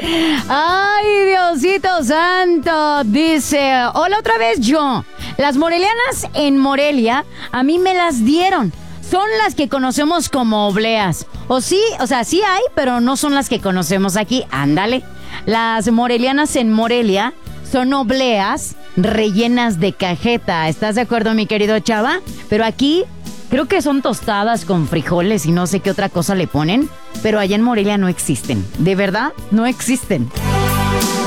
Ay, Diosito Santo. Dice, hola otra vez yo. Las morelianas en Morelia a mí me las dieron. Son las que conocemos como obleas. O sí, o sea, sí hay, pero no son las que conocemos aquí. Ándale. Las morelianas en Morelia son obleas rellenas de cajeta. ¿Estás de acuerdo, mi querido Chava? Pero aquí creo que son tostadas con frijoles y no sé qué otra cosa le ponen. Pero allá en Morelia no existen. De verdad, no existen.